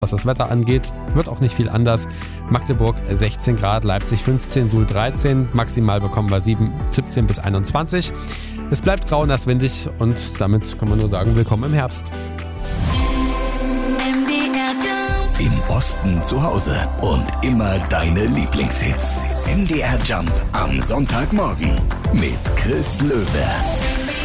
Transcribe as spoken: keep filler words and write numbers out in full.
Was das Wetter angeht, wird auch nicht viel anders. Magdeburg sechzehn Grad, Leipzig fünfzehn, Suhl dreizehn, maximal bekommen wir siebzehn bis einundzwanzig. Es bleibt grau, nass, windig und damit kann man nur sagen, willkommen im Herbst. Im Osten zu Hause und immer deine Lieblingshits. M D R Jump am Sonntagmorgen mit Chris Löwe.